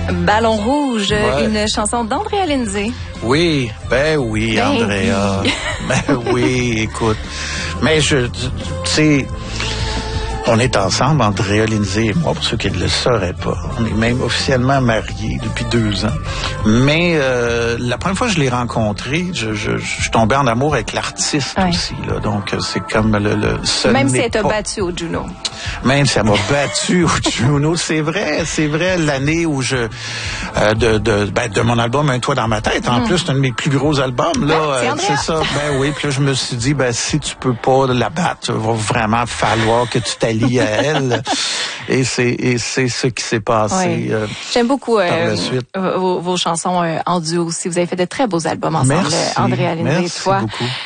Ballon rouge, Ouais. une chanson d'Andrea Lindsay. Oui, Andrea. Oui. Ben oui, écoute. Mais tu sais, on est ensemble, Andrea Lindsay et moi, pour ceux qui ne le sauraient pas. On est même officiellement mariés depuis 2 ans. Mais la première fois que je l'ai rencontré, je suis tombé en amour avec l'artiste aussi. Là. Donc, c'est comme ce Même si n'est elle t'a pas... battu au Juno. Même si elle m'a battu au Juno, c'est vrai, l'année où de mon album Un toit dans ma tête. En plus, c'est un de mes plus gros albums, là. C'est ça. Ben oui, puis là, je me suis dit, si tu peux pas la battre, il va vraiment falloir que tu t'allies à elle. Et c'est ce qui s'est passé. Oui. J'aime beaucoup par la suite. vos chansons en duo aussi. Vous avez fait de très beaux albums ensemble, Merci. Andrea Lindsay et toi. Merci beaucoup.